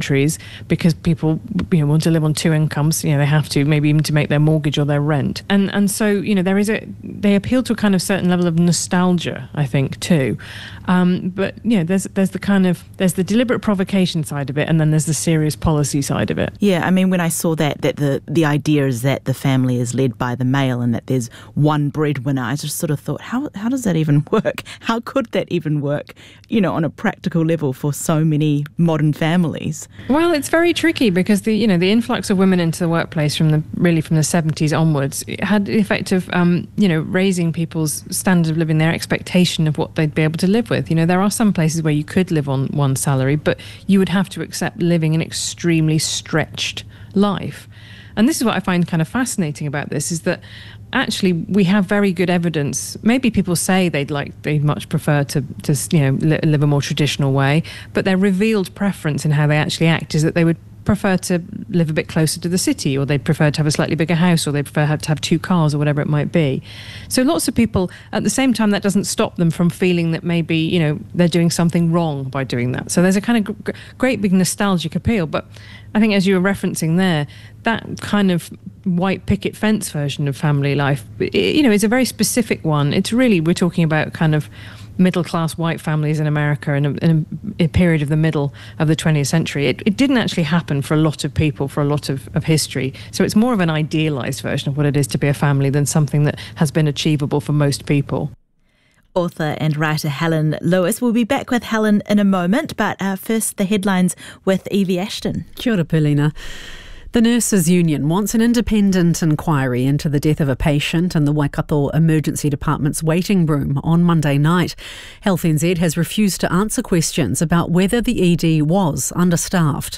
countries because people, want to live on two incomes. They have to, maybe even to make their mortgage or their rent. And so, they appeal to a kind of certain level of nostalgia, I think, too. But there's the deliberate provocation side of it, and then there's the serious policy side of it. Yeah, I mean, when I saw that the idea is that the family is led by the male and that there's one breadwinner, I just sort of thought, how does that even work? How could that even work, on a practical level for so many modern families? Well, it's very tricky because the influx of women into the workplace from the 70s onwards had the effect of raising people's standard of living, their expectation of what they'd be able to live with. There are some places where you could live on one salary, but you would have to accept living an extremely stretched life. And this is what I find kind of fascinating about this, is that actually we have very good evidence. Maybe people say they'd much prefer to live a more traditional way, but their revealed preference in how they actually act is that they would prefer to live a bit closer to the city, or they'd prefer to have a slightly bigger house, or they'd prefer to have two cars, or whatever it might be. So lots of people, at the same time, that doesn't stop them from feeling that maybe, they're doing something wrong by doing that. So there's a kind of great big nostalgic appeal. But I think, as you were referencing there, that kind of white picket fence version of family life, is a very specific one. It's really, we're talking about kind of middle-class white families in America in a period of the middle of the 20th century. It didn't actually happen for a lot of people for a lot of history. So it's more of an idealised version of what it is to be a family than something that has been achievable for most people. Author and writer Helen Lewis. We'll be back with Helen in a moment, but first the headlines with Evie Ashton. Kia ora, Paulina. The Nurses Union wants an independent inquiry into the death of a patient in the Waikato Emergency Department's waiting room on Monday night. Health NZ has refused to answer questions about whether the ED was understaffed.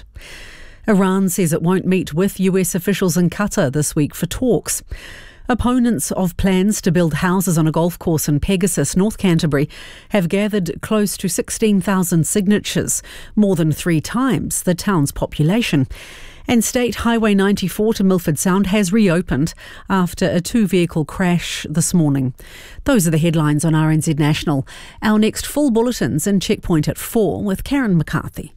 Iran says it won't meet with US officials in Qatar this week for talks. Opponents of plans to build houses on a golf course in Pegasus, North Canterbury, have gathered close to 16,000 signatures, more than 3 times the town's population. And State Highway 94 to Milford Sound has reopened after a 2-vehicle crash this morning. Those are the headlines on RNZ National. Our next full bulletin's in Checkpoint at 4 with Karen McCarthy.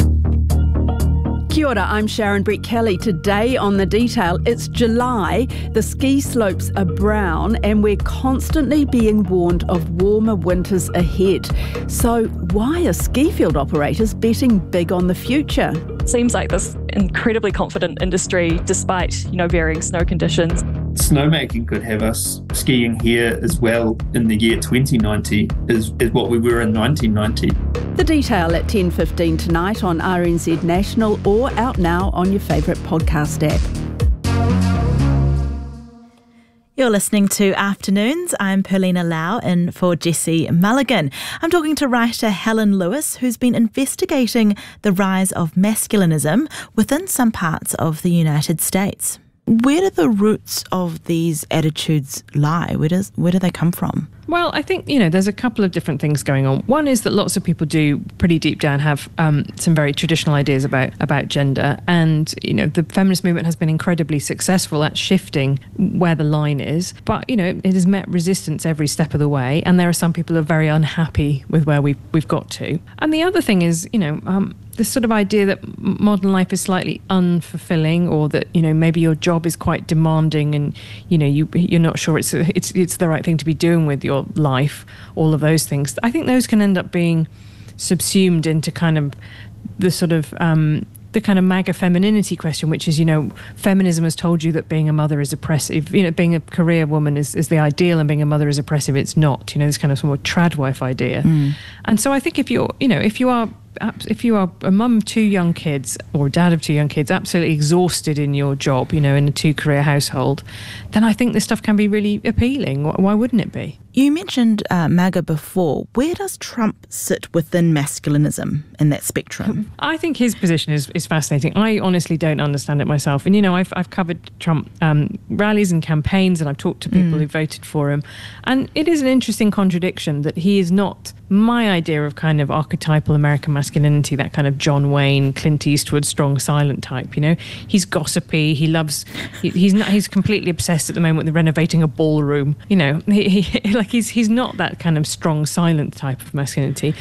Kia ora, I'm Sharon Brett Kelly. Today on The Detail, it's July, the ski slopes are brown and we're constantly being warned of warmer winters ahead. So why are ski field operators betting big on the future? Seems like this incredibly confident industry despite, varying snow conditions. Snowmaking could have us skiing here as well in the year 2090 is what we were in 1990. The Detail at 10:15 tonight on RNZ National or out now on your favourite podcast app. You're listening to Afternoons. I'm Paulina Lau in for Jesse Mulligan. I'm talking to writer Helen Lewis, who's been investigating the rise of masculinism within some parts of the United States. Where do the roots of these attitudes lie? Where do they come from? Well, I think, there's a couple of different things going on. One is that lots of people do pretty deep down have some very traditional ideas about gender. And, the feminist movement has been incredibly successful at shifting where the line is. But, it has met resistance every step of the way. And there are some people who are very unhappy with where we've got to. And the other thing is, this sort of idea that modern life is slightly unfulfilling, or that maybe your job is quite demanding, and you're not sure it's the right thing to be doing with your life. All of those things, I think those can end up being subsumed into kind of the sort of the kind of MAGA femininity question, which is feminism has told you that being a mother is oppressive. Being a career woman is the ideal, and being a mother is oppressive. It's not. This kind of more tradwife idea. And so I think if you are a mum of 2 young kids or a dad of 2 young kids, absolutely exhausted in your job, in a 2-career household, then I think this stuff can be really appealing. Why wouldn't it be? You mentioned MAGA before. Where does Trump sit within masculinism in that spectrum? I think his position is fascinating. I honestly don't understand it myself. And, I've covered Trump rallies and campaigns, and I've talked to people who voted for him. And it is an interesting contradiction that he is not my idea of kind of archetypal American masculinity, that kind of John Wayne, Clint Eastwood, strong, silent type. He's gossipy. He's completely obsessed at the moment with renovating a ballroom. He's not that kind of strong, silent type of masculinity.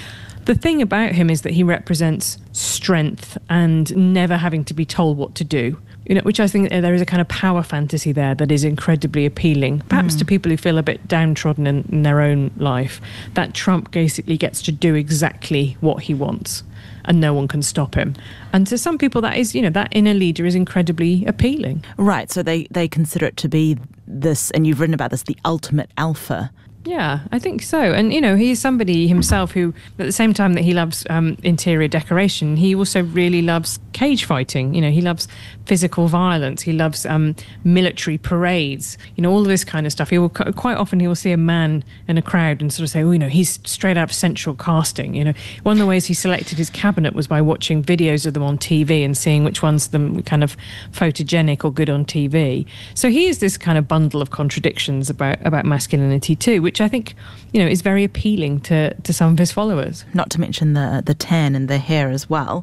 The thing about him is that he represents strength and never having to be told what to do. Which I think there is a kind of power fantasy there that is incredibly appealing, perhaps to people who feel a bit downtrodden in their own life, that Trump basically gets to do exactly what he wants and no one can stop him. And to some people that is, that inner leader is incredibly appealing. Right, so they consider it to be this, and you've written about this, the ultimate alpha. Yeah, I think so. And, he's somebody himself who, at the same time that he loves interior decoration, he also really loves cage fighting. He loves physical violence. He loves military parades, all of this kind of stuff. Quite often he will see a man in a crowd and sort of say, he's straight out of Central Casting. One of the ways he selected his cabinet was by watching videos of them on TV and seeing which ones them kind of photogenic or good on TV. So he is this kind of bundle of contradictions about masculinity too, which I think, is very appealing to some of his followers. Not to mention the tan and the hair as well.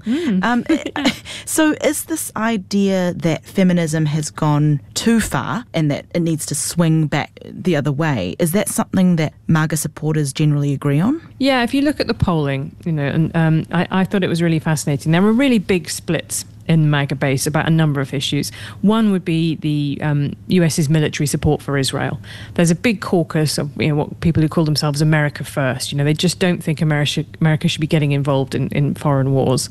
So is this idea that feminism has gone too far and that it needs to swing back the other way, is that something that MAGA supporters generally agree on? Yeah, if you look at the polling, and I thought it was really fascinating. There were really big splits in MAGA base about a number of issues. One would be the US's military support for Israel. There's a big caucus of what people who call themselves America First. They just don't think America should be getting involved in foreign wars.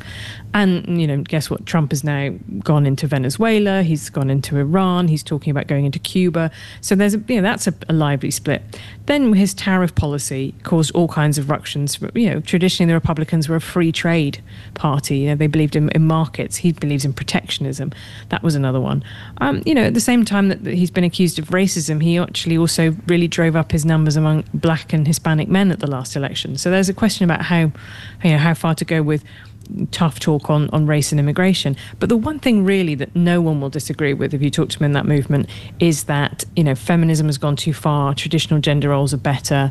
And guess what? Trump has now gone into Venezuela. He's gone into Iran. He's talking about going into Cuba. So there's that's a lively split. Then his tariff policy caused all kinds of ructions. Traditionally the Republicans were a free trade party. They believed in markets. He believes in protectionism. That was another one. At the same time that he's been accused of racism, he actually also really drove up his numbers among black and Hispanic men at the last election. So there's a question about how far to go with tough talk on race and immigration. But the one thing really that no one will disagree with if you talk to them in that movement is that, feminism has gone too far, traditional gender roles are better,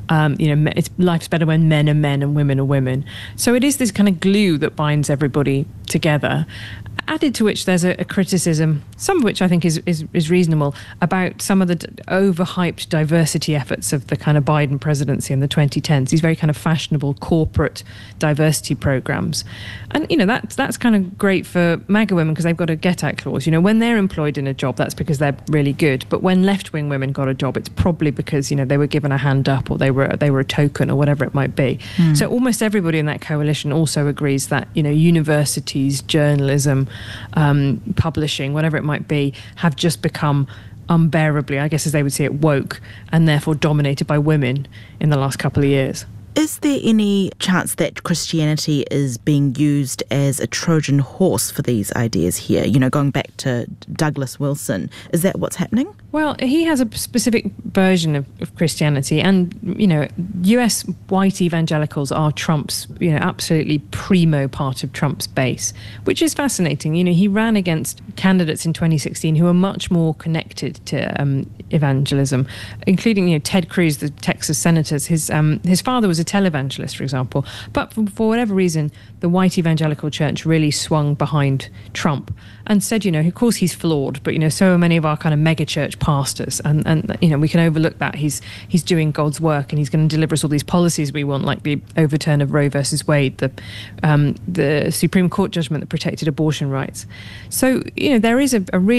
life's better when men are men and women are women. So it is this kind of glue that binds everybody together. Added to which there's a criticism, some of which I think is reasonable, about some of the overhyped diversity efforts of the kind of Biden presidency in the 2010s, these very kind of fashionable corporate diversity programs. And, that's kind of great for MAGA women because they've got a get-out clause. When they're employed in a job, that's because they're really good. But when left-wing women got a job, it's probably because, they were given a hand up or they were a token or whatever it might be. So almost everybody in that coalition also agrees that, universities, journalism, publishing, whatever it might be, have just become unbearably, I guess as they would say it, woke and therefore dominated by women in the last couple of years. Is there any chance that Christianity is being used as a Trojan horse for these ideas here? Going back to Douglas Wilson, is that what's happening? Well, he has a specific version of Christianity, and, US white evangelicals are Trump's, absolutely primo part of Trump's base, which is fascinating. He ran against candidates in 2016 who are much more connected to evangelism, including, Ted Cruz, the Texas senator. His father was a televangelist, for example, but for whatever reason, the white evangelical church really swung behind Trump and said, of course he's flawed, but, so are many of our kind of mega church pastors, and we can overlook that. He's doing God's work and he's going to deliver us all these policies we want, like the overturn of Roe versus Wade, the Supreme Court judgment that protected abortion rights. So, there is a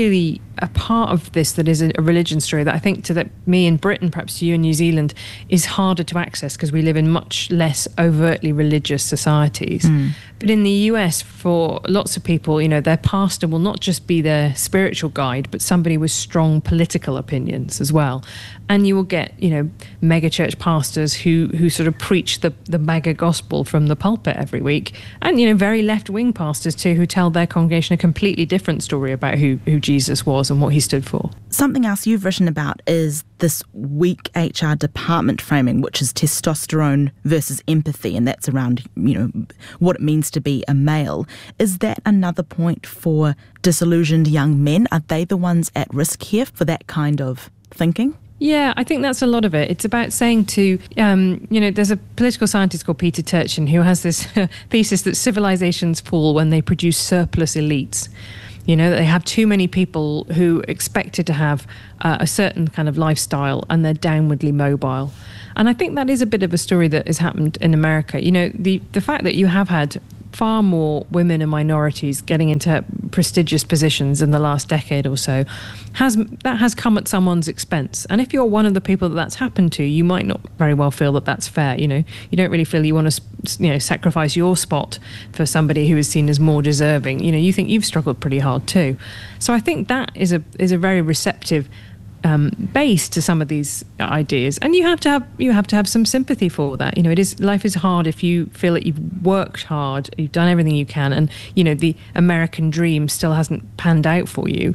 part of this that is a religion story that I think to me in Britain, perhaps to you in New Zealand, is harder to access because we live in much less overtly religious societies. But in the US, for lots of people, their pastor will not just be their spiritual guide, but somebody with strong political opinions as well. And you will get, mega church pastors who sort of preach the mega gospel from the pulpit every week. And, very left-wing pastors too, who tell their congregation a completely different story about who Jesus was and what he stood for. Something else you've written about is this weak HR department framing, which is testosterone versus empathy, and that's around, what it means to be a male. Is that another point for disillusioned young men? Are they the ones at risk here for that kind of thinking? Yeah, I think that's a lot of it. It's about saying to, there's a political scientist called Peter Turchin who has this thesis that civilizations fall when they produce surplus elites. You know, they have too many people who expected to have a certain kind of lifestyle, and they're downwardly mobile. And I think that is a bit of a story that has happened in America. You know, the fact that you have had far more women and minorities getting into prestigious positions in the last decade or so has come at someone's expense. And if you're one of the people that's happened to, you might not very well feel that that's fair. You know, you don't really feel you want to, you know, sacrifice your spot for somebody who is seen as more deserving. You know, you think you've struggled pretty hard too. So I think that is a very receptive base to some of these ideas, and you have to have some sympathy for that. You know, life is hard if you feel that you've worked hard, you've done everything you can, and you know the American dream still hasn't panned out for you.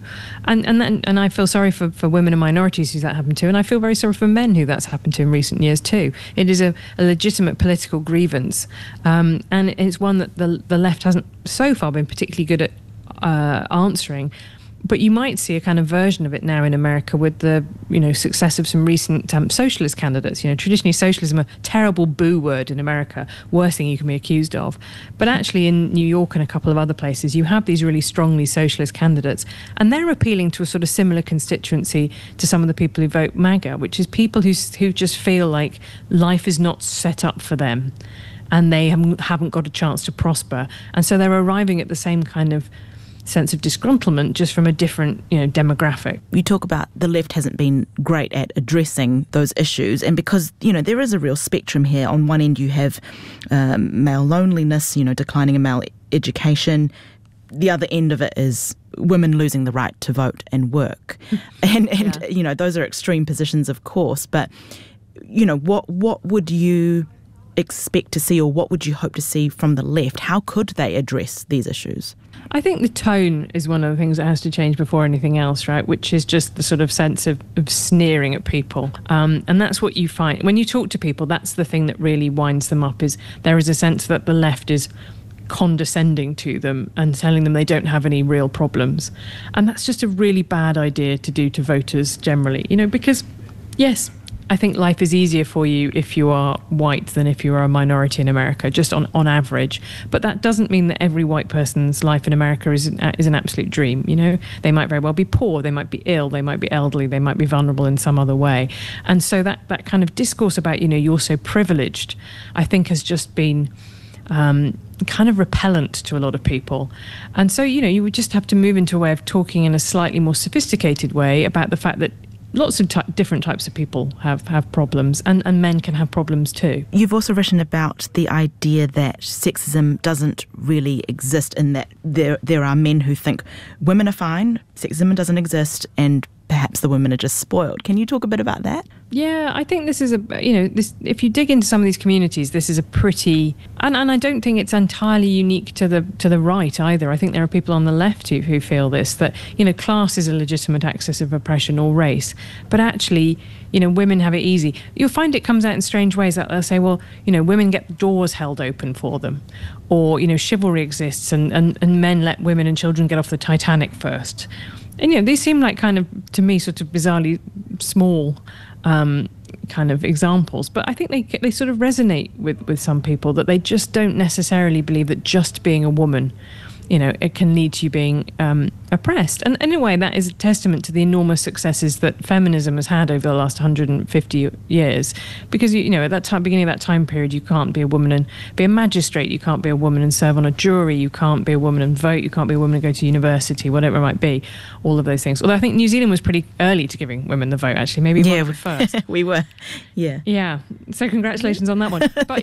And I feel sorry for women and minorities who that happened to, and I feel very sorry for men who that's happened to in recent years too. It is a legitimate political grievance, and it's one that the left hasn't so far been particularly good at answering. But you might see a kind of version of it now in America with the, you know, success of some recent socialist candidates. You know, traditionally socialism, a terrible boo word in America, worst thing you can be accused of. But actually in New York and a couple of other places, you have these really strongly socialist candidates, and they're appealing to a sort of similar constituency to some of the people who vote MAGA, which is people who just feel like life is not set up for them, and they haven't got a chance to prosper, and so they're arriving at the same kind of sense of disgruntlement, just from a different, you know, demographic. You talk about the left hasn't been great at addressing those issues, and because, you know, there is a real spectrum here. On one end you have male loneliness, you know, declining in male education. The other end of it is women losing the right to vote and work. and yeah. You know, those are extreme positions, of course, but, you know, what would you expect to see, or what would you hope to see from the left? How could they address these issues? I think the tone is one of the things that has to change before anything else, right? Which is just the sort of sense of sneering at people. And that's what you find when you talk to people. That's the thing that really winds them up, is there is a sense that the left is condescending to them and telling them they don't have any real problems. And that's just a really bad idea to do to voters generally, you know, because yes, I think life is easier for you if you are white than if you are a minority in America, just on average. But that doesn't mean that every white person's life in America is an absolute dream, you know? They might very well be poor, they might be ill, they might be elderly, they might be vulnerable in some other way. And so that kind of discourse about, you know, you're so privileged, I think has just been kind of repellent to a lot of people. And so, you know, you would just have to move into a way of talking in a slightly more sophisticated way about the fact that lots of different types of people have problems, and men can have problems too. You've also written about the idea that sexism doesn't really exist, in that there are men who think women are fine, sexism doesn't exist, and perhaps the women are just spoiled. Can you talk a bit about that? Yeah, I think this is if you dig into some of these communities, this is a pretty, and I don't think it's entirely unique to the right either. I think there are people on the left who feel this, that, you know, class is a legitimate axis of oppression, or race, but actually, you know, women have it easy. You'll find it comes out in strange ways, that they'll say, well, you know, women get doors held open for them, or, you know, chivalry exists, and men let women and children get off the Titanic first. And, you know, these seem like kind of, to me, sort of bizarrely small kind of examples. But I think they sort of resonate with some people, that they just don't necessarily believe that just being a woman, you know, it can lead to you being oppressed. And in a way, that is a testament to the enormous successes that feminism has had over the last 150 years. Because, you know, at that time, beginning of that time period, you can't be a woman and be a magistrate, you can't be a woman and serve on a jury, you can't be a woman and vote, you can't be a woman and go to university, whatever it might be, all of those things. Although I think New Zealand was pretty early to giving women the vote, actually. Maybe one of the first. We were, yeah. Yeah, so congratulations on that one. But,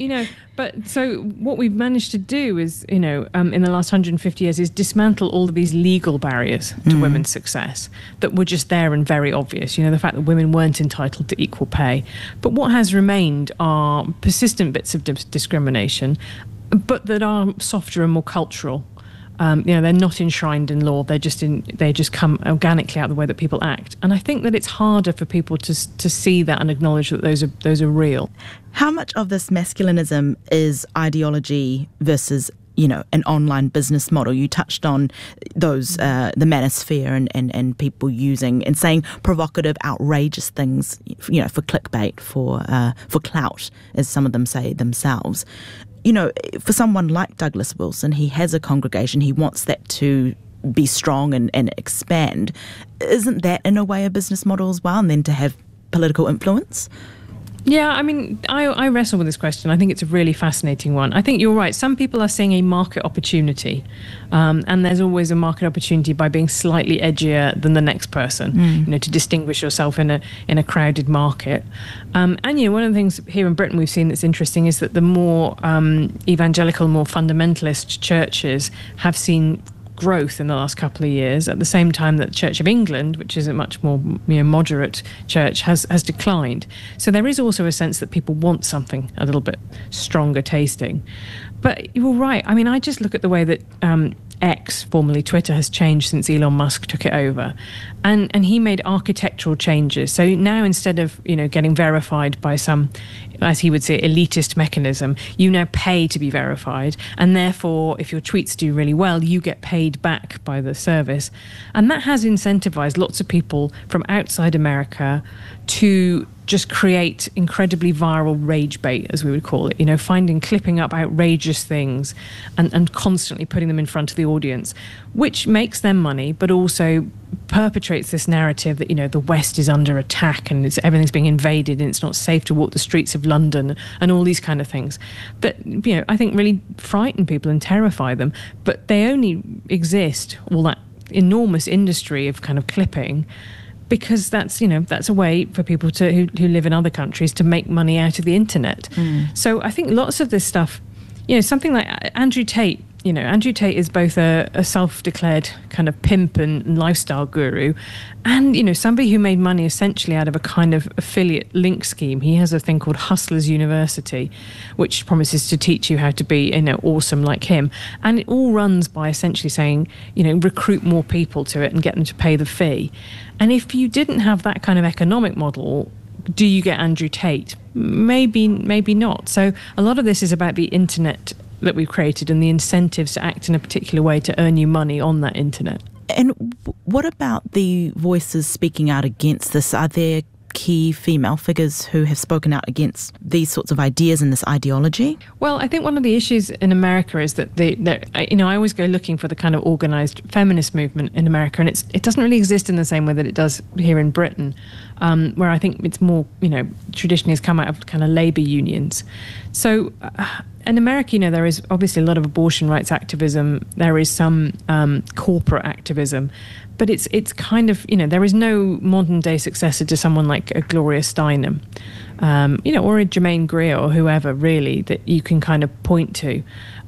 but so what we've managed to do is, you know, in the last 150 years, is dismantle all of these legal barriers to women's success that were just there and very obvious. You know, the fact that women weren't entitled to equal pay. But what has remained are persistent bits of discrimination, but that are softer and more cultural. You know, they're not enshrined in law. They just come organically out of the way that people act. And I think that it's harder for people to see that and acknowledge that those are real. How much of this masculinism is ideology versus, you know, an online business model? You touched on those, the manosphere and people using and saying provocative, outrageous things, you know, for clickbait, for clout, as some of them say themselves. You know, for someone like Douglas Wilson, he has a congregation, he wants that to be strong and expand. Isn't that in a way a business model as well, and then to have political influence? Yeah, I mean, I wrestle with this question. I think it's a really fascinating one. I think you're right. Some people are seeing a market opportunity, and there's always a market opportunity by being slightly edgier than the next person, to distinguish yourself in a crowded market. And one of the things here in Britain we've seen that's interesting is that the more evangelical, more fundamentalist churches have seen growth in the last couple of years, at the same time that the Church of England, which is a much more moderate church, has declined. So there is also a sense that people want something a little bit stronger tasting. But you're right. I mean, I just look at the way that X, formerly Twitter, has changed since Elon Musk took it over. And he made architectural changes. So now instead of, getting verified by some, as he would say, elitist mechanism, you now pay to be verified. And therefore, if your tweets do really well, you get paid back by the service. And that has incentivized lots of people from outside America to just create incredibly viral rage bait, as we would call it, clipping up outrageous things and constantly putting them in front of the audience, which makes them money, but also perpetrates this narrative that, the West is under attack and everything's being invaded and it's not safe to walk the streets of London and all these kind of things that, I think really frighten people and terrify them. But they only exist, all that enormous industry of kind of clipping, because that's a way for people who live in other countries to make money out of the internet. So I think lots of this stuff, something like Andrew Tate. Andrew Tate is both a self-declared kind of pimp and lifestyle guru, and somebody who made money essentially out of a kind of affiliate link scheme. He has a thing called Hustlers University, which promises to teach you how to be awesome like him, and it all runs by essentially saying recruit more people to it and get them to pay the fee. And if you didn't have that kind of economic model, do you get Andrew Tate? Maybe not. So a lot of this is about the internet that we've created and the incentives to act in a particular way to earn you money on that internet. And what about the voices speaking out against this? Are there key female figures who have spoken out against these sorts of ideas and this ideology? Well, I think one of the issues in America is that I always go looking for the kind of organised feminist movement in America, and it doesn't really exist in the same way that it does here in Britain, where I think it's more, traditionally has come out of kind of labour unions. So in America, there is obviously a lot of abortion rights activism. There is some corporate activism, but it's kind of, there is no modern day successor to someone like a Gloria Steinem, or a Germaine Greer or whoever really that you can kind of point to.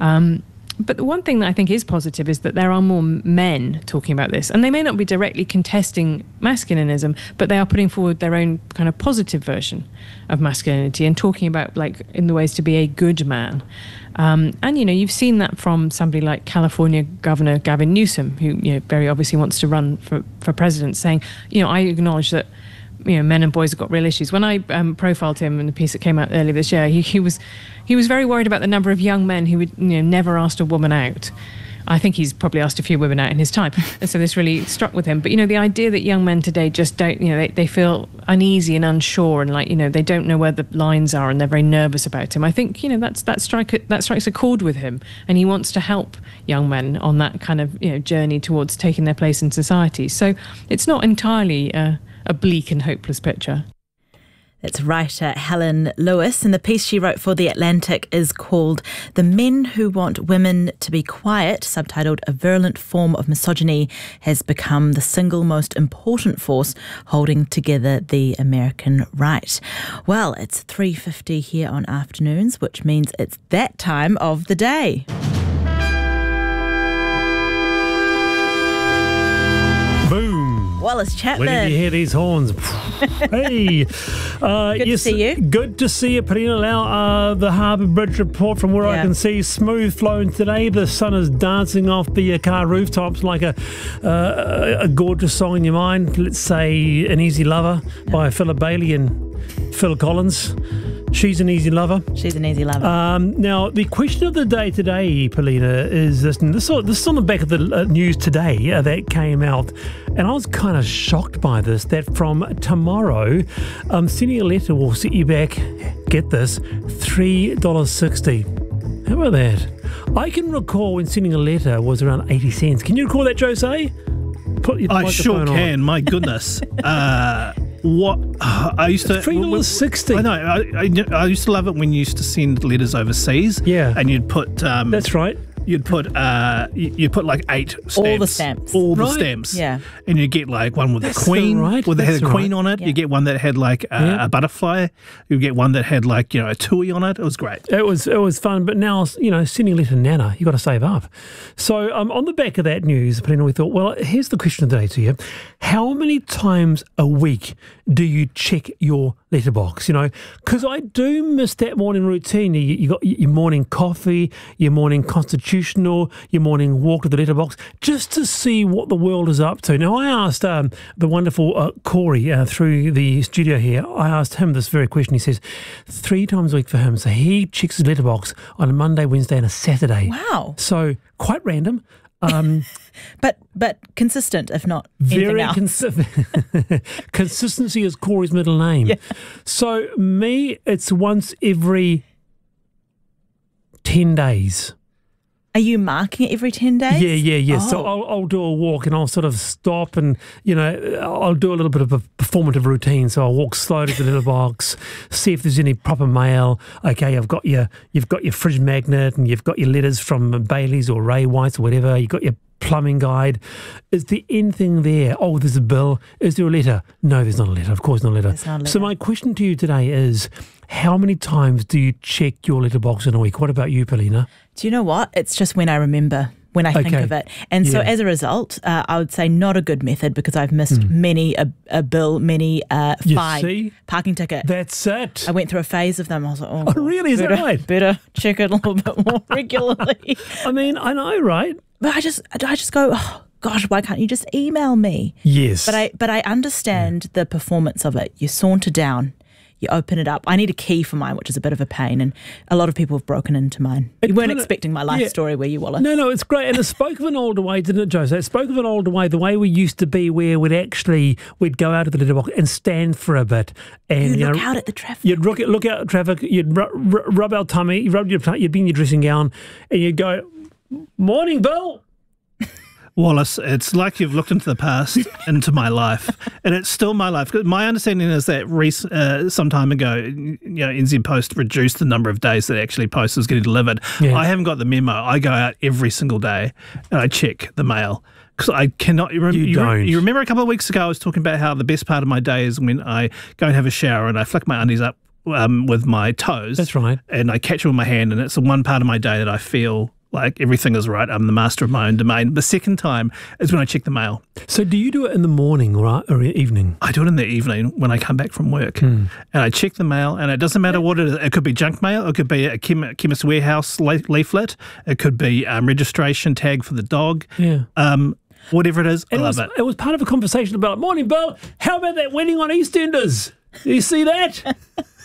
But the one thing that I think is positive is that there are more men talking about this, and they may not be directly contesting masculinism, but they are putting forward their own kind of positive version of masculinity and talking about in the ways to be a good man. And you've seen that from somebody like California Governor Gavin Newsom, who very obviously wants to run for president, saying, I acknowledge that men and boys have got real issues. When I profiled him in the piece that came out earlier this year, he was very worried about the number of young men who would never asked a woman out. I think he's probably asked a few women out in his time, and so this really struck with him. But the idea that young men today just don't, they feel uneasy and unsure, and they don't know where the lines are, and they're very nervous about him. I think that strikes a chord with him, and he wants to help young men on that kind of journey towards taking their place in society. So it's not entirely a bleak and hopeless picture. It's writer Helen Lewis, and the piece she wrote for The Atlantic is called The Men Who Want Women to Be Quiet, subtitled A Virulent Form of Misogyny Has Become the Single Most Important Force Holding Together the American Right. Well, it's 3:50 here on Afternoons, which means it's that time of the day. Boom. Wallace Chapman. Where did you hear these horns? Hey. Good to see you. Good to see you, Perina Lau. The Harbour Bridge report from where I can see, smooth flowing today. The sun is dancing off the car rooftops like a gorgeous song in your mind. Let's say An Easy Lover by Philip Bailey and Phil Collins. She's an easy lover. She's an easy lover. Now, the question of the day today, Paulina, is this. And this is on the back of the news today that came out. And I was kind of shocked by this, that from tomorrow, sending a letter will set you back, get this, $3.60. How about that? I can recall when sending a letter was around 80 cents. Can you recall that, Jose? Put your I sure microphone can. on. My goodness. What I used to $3.60. I know. I used to love it when you used to send letters overseas. Yeah, and you'd put. That's right. You'd put like 8 stamps. All the stamps. All the Right. stamps. Yeah. And you get like one with That's a queen, right. with That's had a queen right. on it. Yeah. You get one that had like a butterfly. You get one that had like a tui on it. It was great. It was fun, but now sending a letter to Nana, you got to save up. So on the back of that news, Polina, we thought, well, here's the question of the day to you: how many times a week do you check your letterbox? Because I do miss that morning routine. You got your morning coffee, your morning constitutional, your morning walk to the letterbox, just to see what the world is up to. Now, I asked the wonderful Corey through the studio here. I asked him this very question. He says 3 times a week for him. So he checks his letterbox on a Monday, Wednesday, and a Saturday. Wow. So quite random. But consistent, if not Very anything else. Consistency is Corey's middle name. Yeah. So me, it's once every 10 days. Are you marking it every 10 days? Yeah. Oh. So I'll do a walk and I'll sort of stop and, I'll do a little bit of a performative routine. So I'll walk slowly to the letterbox, see if there's any proper mail. Okay, you've got your fridge magnet and you've got your letters from Bailey's or Ray White's or whatever. You've got your plumbing guide. Is there anything there? Oh, there's a bill. Is there a letter? No, there's not a letter. Of course, not a letter. There's not a letter. So my question to you today is, how many times do you check your letterbox in a week? What about you, Polina? Do you know what? It's just when I remember, when I think Okay. of it. And so Yeah. as a result, I would say not a good method because I've missed many a bill, many You fine, see? parking ticket. That's it. I went through a phase of them. I was like, oh, really? Is that better, right? Better check it a little bit more regularly. I mean, I know, right? But I just go, oh, gosh, why can't you just email me? Yes. But I understand the performance of it. You saunter down, you open it up. I need a key for mine, which is a bit of a pain, and a lot of people have broken into mine. You weren't expecting my life story, were you, Wallace? No, it's great. And it spoke of an older way, didn't it, Jose? It spoke of an older way, the way we used to be, where we'd go out of the letterbox and stand for a bit. And You look out at the traffic. You'd look out at traffic, you'd rub our tummy, you'd be in your dressing gown, and you'd go, "Morning, Bill." Wallace, it's like you've looked into the past, into my life, and it's still my life. My understanding is that some time ago, NZ Post reduced the number of days that actually post was getting delivered. Yeah. I haven't got the memo. I go out every single day and I check the mail. Because I cannot. You don't. You remember a couple of weeks ago I was talking about how the best part of my day is when I go and have a shower and I flick my undies up with my toes. That's right. And I catch them with my hand, and it's the one part of my day that I feel like everything is right. I'm the master of my own domain. The second time is when I check the mail. So do you do it in the morning or evening? I do it in the evening when I come back from work. And I check the mail, and it doesn't matter what it is. It could be junk mail. It could be a Chemist Warehouse leaflet. It could be registration tag for the dog. Yeah. Whatever it is, I And love it. it was part of a conversation about, "Morning, Bill. How about that wedding on EastEnders? Do you see that?"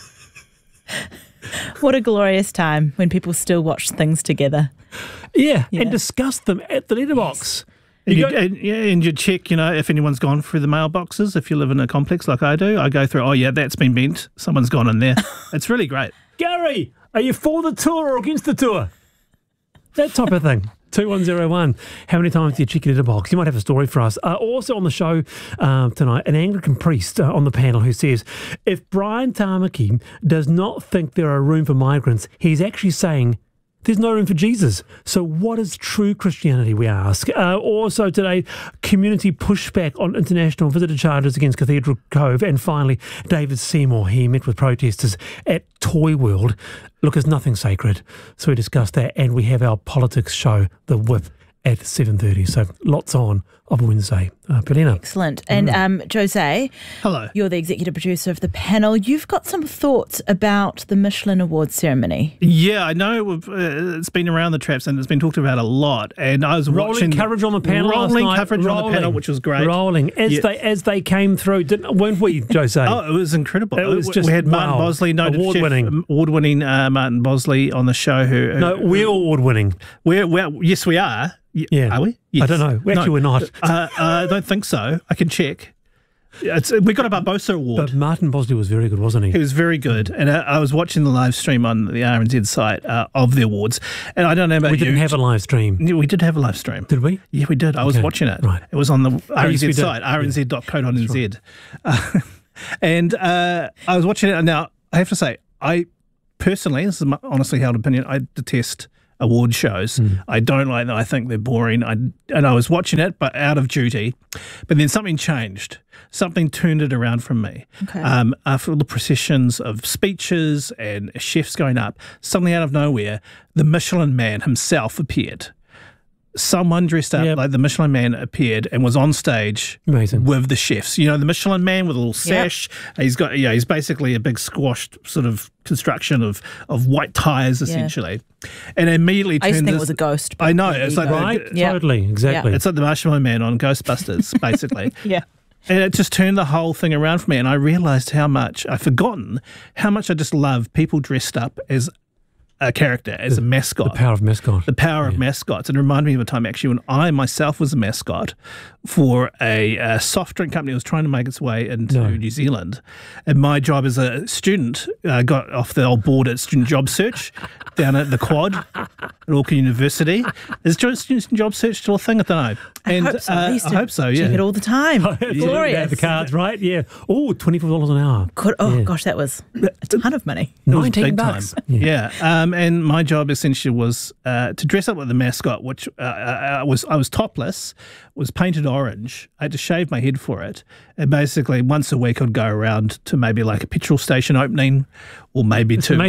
What a glorious time when people still watch things together. Yeah, and discuss them at the letterbox. And you check, if anyone's gone through the mailboxes. If you live in a complex like I do, I go through, oh yeah, that's been bent. Someone's gone in there. It's really great. Gary, are you for the tour or against the tour? That type of thing. 2101. How many times do you check your letterbox? You might have a story for us. Also on the show tonight, an Anglican priest on the panel who says, if Brian Tamaki does not think there are room for migrants, he's actually saying there's no room for Jesus. So what is true Christianity, we ask? Also today, community pushback on international visitor charges against Cathedral Cove. And finally, David Seymour, he met with protesters at Toy World. Look, there's nothing sacred. So we discussed that, and we have our politics show, The Whip, at 7:30. So lots on of Wednesday. Polina. Excellent. And Jose, Hello. you're the executive producer of the panel. You've got some thoughts about the Michelin Awards ceremony. Yeah, I know it's been around the traps and it's been talked about a lot. And I was watching coverage on the panel last rolling night. coverage on the panel, which was great. Rolling as they came through, weren't we, Jose? Oh, it was incredible. It was just, we had Martin wow. Bosley, noted award-winning Martin Bosley on the show. No, we're award-winning. Yes, we are. Yeah. Are we? Yes. I don't know. We're not. I don't think so. I can check. We got a Barbosa Award. But Martin Bosley was very good, wasn't he? He was very good. And I was watching the live stream on the RNZ site of the awards. And I don't know about you. We didn't have a live stream. Yeah, we did have a live stream. Did we? Yeah, we did. I was watching it. Right. It was on the RNZ site, rnz.co.nz. Right. And I was watching it. Now, I have to say, I personally, this is my honestly held opinion, I detest award shows. I don't like them. I think they're boring. And I was watching it, but out of duty. But then something changed. Something turned it around from me. Okay. After all the processions of speeches and chefs going up, suddenly out of nowhere, the Michelin Man himself appeared. Someone dressed up like the Michelin Man appeared and was on stage with the chefs. You know, the Michelin Man with a little sash. He's got, he's basically a big squashed sort of construction of white tyres, essentially. And immediately I used to think it was a ghost. I know. It's like Totally, exactly. It's like the Michelin Man on Ghostbusters, basically. Yeah. And it just turned the whole thing around for me. And I realised I've forgotten how much I just love people dressed up as a character, as a mascot. The power of mascot. The power of mascots. It reminded me of a time actually when I myself was a mascot for a soft drink company that was trying to make its way into New Zealand. And my job as a student got off the old board at Student Job Search down at the Quad at Auckland University. Is Student Job Search still a thing? I don't know. I hope so. I hope so, yeah. Check it all the time. Glorious. The cards, right? Yeah. Oh, $24 an hour. Gosh, that was a ton of money. $19. Yeah. And my job essentially was to dress up with the mascot, which I was topless, was painted orange. I had to shave my head for it. And basically once a week I'd go around to maybe like a petrol station opening or maybe to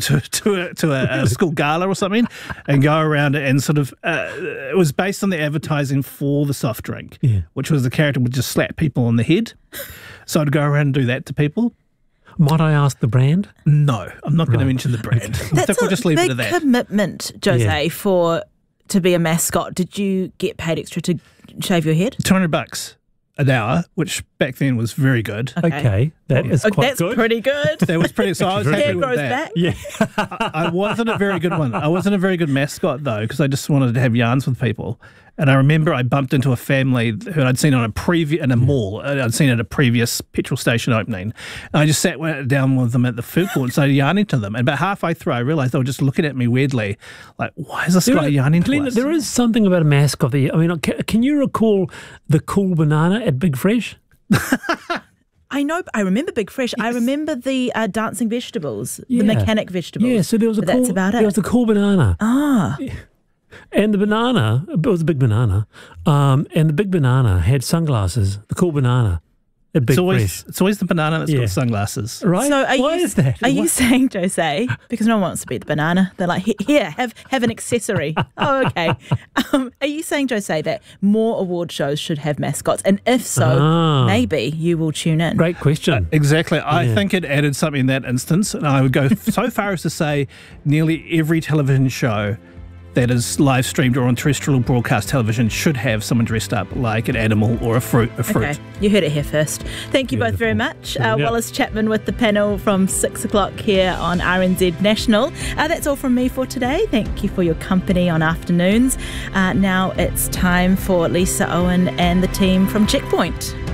a school gala or something and go around and sort of, it was based on the advertising for the soft drink, which was the character would just slap people on the head. So I'd go around and do that to people. Might I ask the brand? No, I'm not going to mention the brand. That's we'll just leave it at a big that. commitment, Jose, to be a mascot. Did you get paid extra to shave your head? $200 an hour, which back then was very good. Okay, that is quite that's good. pretty good. That was pretty. So I was happy Hair with grows that. back. Yeah. I wasn't a very good one. I wasn't a very good mascot though, because I just wanted to have yarns with people. And I remember I bumped into a family who I'd seen on in a mall. I'd seen at a previous petrol station opening. And I just sat down with them at the food court and started yarning to them. And about halfway through, I realised they were just looking at me weirdly, like, why is this guy yarning to us? There is something about a mascot. Can you recall the cool banana at Big Fresh? I know. I remember Big Fresh. Yes. I remember the dancing vegetables, the mechanic vegetables. Yeah, so there was that's about it. There was a cool banana. Ah. And the banana, it was a big banana, and the big banana had sunglasses, the cool banana at Big Fresh. It's always the banana that's got sunglasses. Right? So Why is that? Are you saying, Jose, because no one wants to be the banana, they're like, here, have an accessory. Oh, okay. Are you saying, Jose, that more award shows should have mascots? And if so, maybe you will tune in. Great question. Exactly. I think it added something in that instance, and I would go so far as to say nearly every television show that is live streamed or on terrestrial broadcast television should have someone dressed up like an animal or a fruit. Okay, you heard it here first. Thank you both very much. Wallace Chapman with the panel from 6 o'clock here on RNZ National. That's all from me for today. Thank you for your company on Afternoons. Now it's time for Lisa Owen and the team from Checkpoint.